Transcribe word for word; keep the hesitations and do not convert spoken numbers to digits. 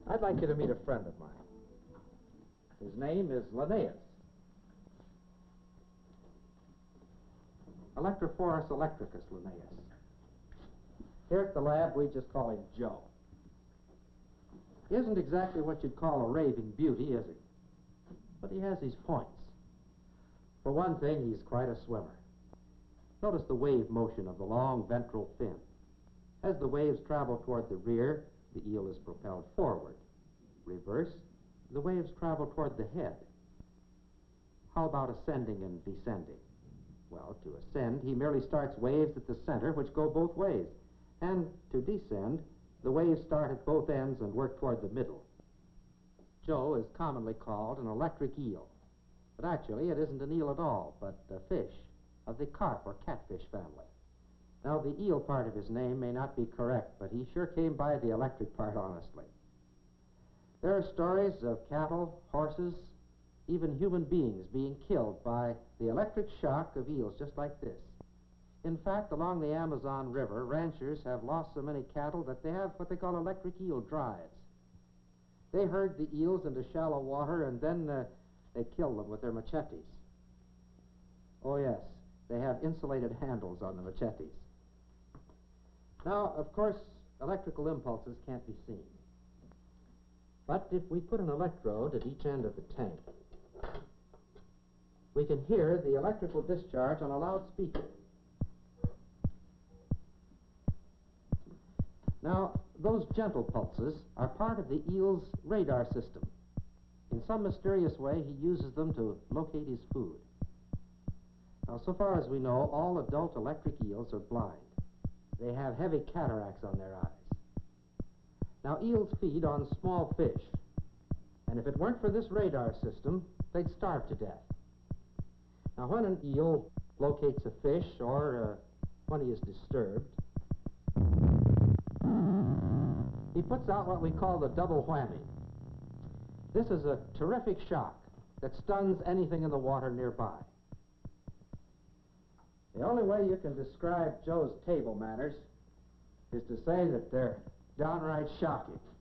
I'd like you to meet a friend of mine. His name is Linnaeus. Electrophorus electricus Linnaeus. Here at the lab, we just call him Joe. He isn't exactly what you'd call a raving beauty, is he? But he has his points. For one thing, he's quite a swimmer. Notice the wave motion of the long ventral fin. As the waves travel toward the rear, the eel is propelled forward. Reverse, the waves travel toward the head. How about ascending and descending? Well, to ascend, he merely starts waves at the center, which go both ways. And to descend, the waves start at both ends and work toward the middle. Joe is commonly called an electric eel. But actually, it isn't an eel at all, but a fish of the carp or catfish family. Now, the eel part of his name may not be correct, but he sure came by the electric part honestly. There are stories of cattle, horses, even human beings being killed by the electric shock of eels just like this. In fact, along the Amazon River, ranchers have lost so many cattle that they have what they call electric eel drives. They herd the eels into shallow water and then uh, they kill them with their machetes. Oh yes, they have insulated handles on the machetes. Now, of course, electrical impulses can't be seen. But if we put an electrode at each end of the tank, we can hear the electrical discharge on a loudspeaker. Now, those gentle pulses are part of the eel's radar system. In some mysterious way, he uses them to locate his food. Now, so far as we know, all adult electric eels are blind. They have heavy cataracts on their eyes. Now, eels feed on small fish, and if it weren't for this radar system, they'd starve to death. Now, when an eel locates a fish or uh, when he is disturbed, he puts out what we call the double whammy. This is a terrific shock that stuns anything in the water nearby. The only way you can describe Joe's table manners is to say that they're downright shocking.